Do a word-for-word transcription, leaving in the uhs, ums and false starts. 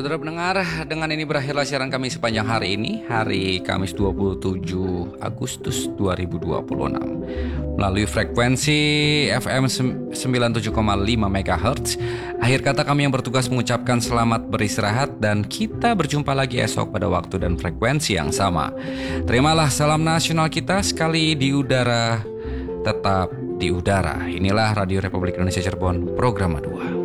Saudara pendengar, dengan ini berakhirlah siaran kami sepanjang hari ini, hari Kamis dua puluh tujuh Agustus dua ribu dua puluh enam. Melalui frekuensi F M sembilan puluh tujuh koma lima megahertz. Akhir kata kami yang bertugas mengucapkan selamat beristirahat dan kita berjumpa lagi esok pada waktu dan frekuensi yang sama. Terimalah salam nasional kita sekali di udara, tetap di udara. Inilah Radio Republik Indonesia Cirebon, Program dua.